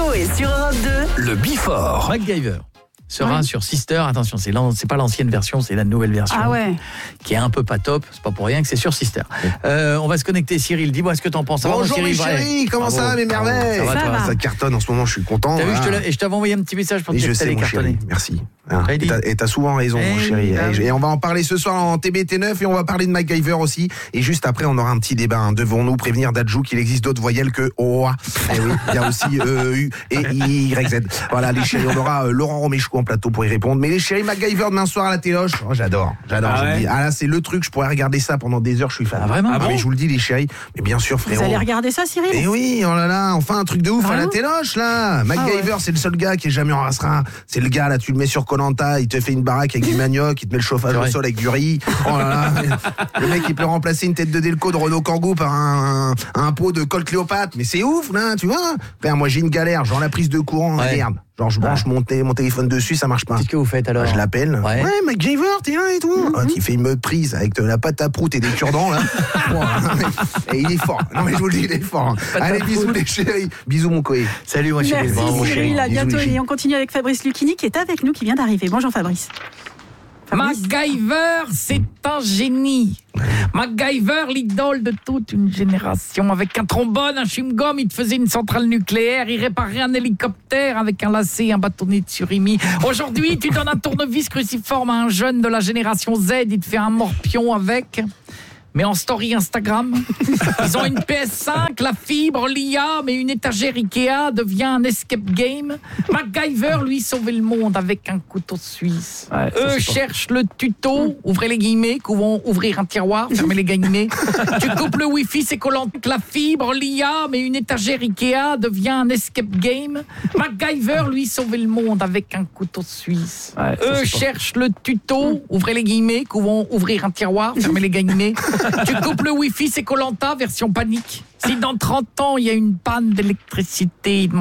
Coé sur Europe 2. Le Before. MacGyver sera sur Sister. Attention, c'est pas l'ancienne version, c'est la nouvelle version. Ah ouais. Qui est un peu pas top. C'est pas pour rien que c'est sur Sister. On va se connecter. Cyril, dis-moi ce que t'en penses. Bonjour mes chéris, comment ça va mes merveilles? Ça va. Ça cartonne en ce moment, je suis content. T'as vu, je t'avais envoyé un petit message pour te dire que t'allais cartonner. Merci. Et t'as souvent raison, mon chéri. Et on va en parler ce soir en TBT9 et on va parler de MacGyver aussi. Et juste après, on aura un petit débat. Devons-nous prévenir Dadju qu'il existe d'autres voyelles que O, A? Eh oui, il y a aussi U et YZ. Voilà, les chéris, on aura Laurent Roméchko en plateau pour y répondre. Mais les chéris, MacGyver demain soir à la téloche, j'adore. Je vous dis. Ah là, c'est le truc, je pourrais regarder ça pendant des heures, je suis fan. Ah vraiment? Mais je vous le dis, les chéris. Mais bien sûr, frérot. Vous allez regarder ça, Cyril? Eh oui, oh là là, enfin un truc de ouf à la téloche là. MacGyver, c'est le seul gars qui est jamais en rastreint. C'est le gars là, tu le mets sur Koh-Lanta, il te fait une baraque avec du manioc, il te met le chauffage au sol avec du riz. Oh là là, le mec il peut remplacer une tête de Delco de Renault Kangoo par un pot de Colt Cléopâtre. Mais c'est ouf là, tu vois. Frère, moi j'ai une galère, genre la prise de courant, merde. Genre je branche mon téléphone dessus, ça marche pas. Qu'est-ce que vous faites alors? Je l'appelle. Ouais, MacGyver, t'es là et tout. Il fait une prise avec de la pâte à prout et des cure-dents là. Et il est fort. Non mais je vous le dis, il est fort. Allez, bisous les chéris. Bisous mon Coé. Salut mon chéri. Merci Cyril, à bientôt. Et on continue avec Fabrice Lucchini qui est avec nous, qui vient d'arriver. Bonjour Fabrice. MacGyver, c'est un génie. MacGyver, l'idole de toute une génération. Avec un trombone, un chewing-gum, il te faisait une centrale nucléaire, il réparait un hélicoptère avec un lacet, un bâtonnet de surimi. Aujourd'hui, tu donnes un tournevis cruciforme à un jeune de la génération Z, il te fait un morpion avec... Mais en story Instagram, ils ont une PS5, la fibre, l'IA, mais une étagère Ikea devient un escape game. MacGyver, lui, sauvait le monde avec un couteau suisse. Eux cherchent le tuto, ouvrez les guillemets, comment ouvrir un tiroir, fermez les guillemets. Tu coupes le wifi, c'est collant la fibre, l'IA, mais une étagère Ikea devient un escape game. MacGyver, lui, sauvait le monde avec un couteau suisse. Eux cherchent le tuto, ouvrez les guillemets, comment ouvrir un tiroir, fermez les guillemets. Tu coupes le wifi, c'est Koh-Lanta, version panique. Si dans 30 ans, il y a une panne d'électricité,